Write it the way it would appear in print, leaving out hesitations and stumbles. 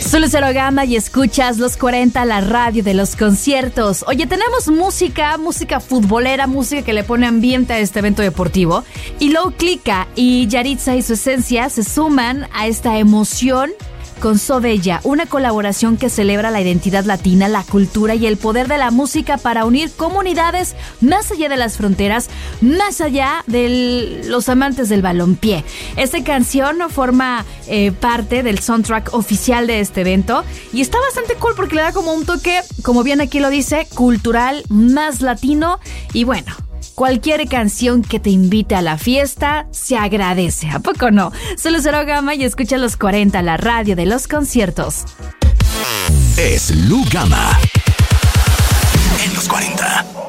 Soy Lucero Gama y escuchas Los 40, la radio de los conciertos. Oye, tenemos música futbolera, música que le pone ambiente a este evento deportivo. Y Low Clica y Yaritza y su esencia se suman a esta emoción con So Bella, una colaboración que celebra la identidad latina, la cultura y el poder de la música para unir comunidades más allá de las fronteras, más allá de los amantes del balompié. Esta canción forma parte del soundtrack oficial de este evento y está bastante cool porque le da como un toque, como bien aquí lo dice, cultural, más latino y bueno, cualquier canción que te invite a la fiesta se agradece, ¿a poco no? Soy Lucero Gama y escucha Los 40, la radio de los conciertos. Es Lu Gama en Los 40.